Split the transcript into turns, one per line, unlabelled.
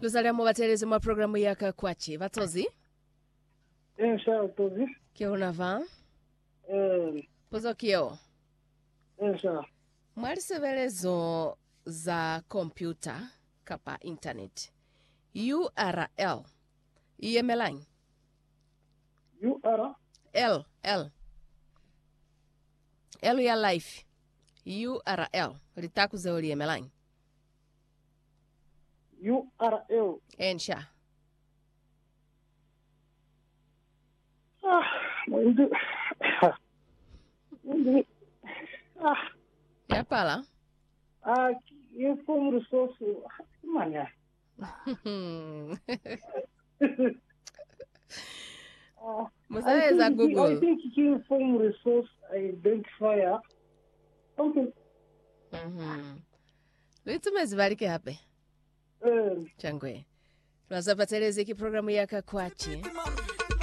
Luzaliamo baterezi mwa programu yaka kwachi. Vatozi?
Insha tozi.
Kia unava? Pozo kio?
Insha.
Mwarisevelezo za kompyuta kapa internet. URL. Iyemelang. L. L ya life. URL. Ritaku ze iyemelang.
URL.
Ensha.
Mundi.
Ya pala?
You form resource. Manya.
Musaweza Google.
I think you form resource identifier. Okay.
Litume zibarike hape. Changwe. Tunazapaterezi ki programu yaka kwachi.